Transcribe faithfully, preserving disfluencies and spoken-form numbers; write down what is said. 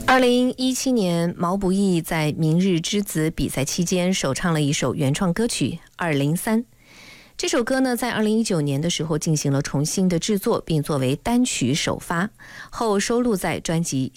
二零一七年，毛不易在明日之子比赛期间首唱了一首原创歌曲《二零三》。这首歌呢，在二零一九年的时候进行了重新的制作，并作为单曲首发，后收录在专辑